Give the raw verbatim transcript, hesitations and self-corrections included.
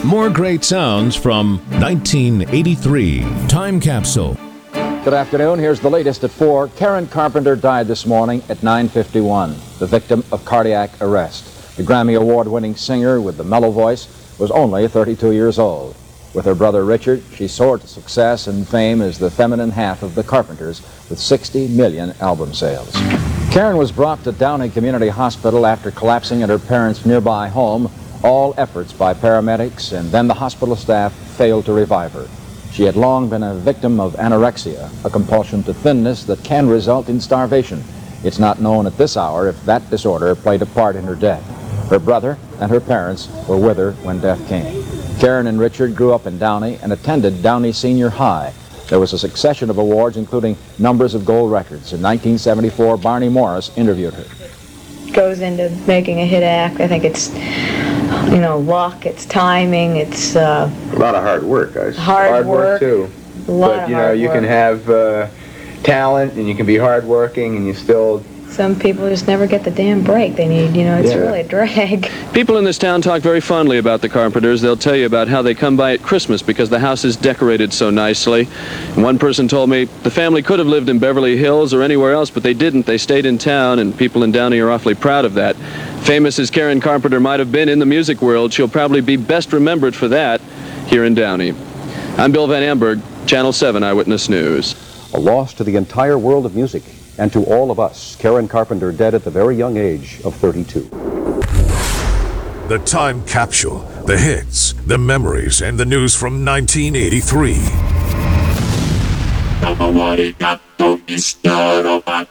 More great sounds from nineteen eighty-three. Time Capsule. Good afternoon. Here's the latest at four. Karen Carpenter died this morning at nine fifty-one, the victim of cardiac arrest. The Grammy Award-winning singer with the mellow voice was only thirty-two years old. With her brother Richard, she soared to success and fame as the feminine half of the Carpenters with sixty million album sales. Karen was brought to Downey Community Hospital after collapsing at her parents' nearby home. All efforts by paramedics and then the hospital staff failed to revive her. She had long been a victim of anorexia, a compulsion to thinness that can result in starvation. It's not known at this hour if that disorder played a part in her death. Her brother and her parents were with her when death came. Karen and Richard grew up in Downey and attended Downey Senior High. There was a succession of awards, including numbers of gold records. In nineteen seventy-four, Barney Morris interviewed her. Goes into making a hit act. I think it's, you know, luck, it's timing, it's uh, a lot of hard work, guys. Hard, hard work, work too. A lot but of you know, hard you work. can have uh, talent, and you can be hardworking, and you still. Some people just never get the damn break they need. You know, it's Yeah. really a drag. People in this town talk very fondly about the Carpenters. They'll tell you about how they come by at Christmas because the house is decorated so nicely. And one person told me the family could have lived in Beverly Hills or anywhere else, but they didn't. They stayed in town, and people in Downey are awfully proud of that. Famous as Karen Carpenter might have been in the music world, she'll probably be best remembered for that here in Downey. I'm Bill Van Amberg, Channel seven Eyewitness News. A loss to the entire world of music and to all of us. Karen Carpenter dead at the very young age of thirty-two. The Time Capsule. The hits, the memories, and the news from nineteen eighty-three.